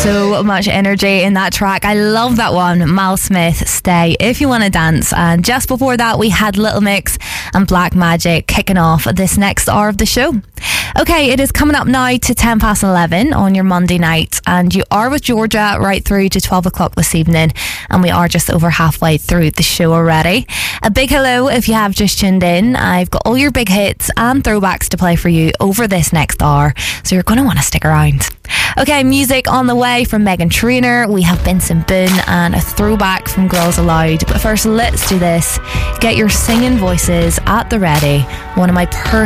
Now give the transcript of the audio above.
So much energy in that track. I love that one. Mal Smith, Stay If You Want to Dance. And just before that, we had Little Mix and Black Magic kicking off this next hour of the show. Okay, it is coming up now to 10 past 11 on your Monday night, and you are with Georgia right through to 12 o'clock this evening, and we are just over halfway through the show already. A big hello if you have just tuned in. I've got all your big hits and throwbacks to play for you over this next hour, so you're going to want to stick around. Okay, music on the way from Meghan Trainor. We have Benson Boone and a throwback from Girls Aloud. But first, let's do this. Get your singing voices at the ready. One of my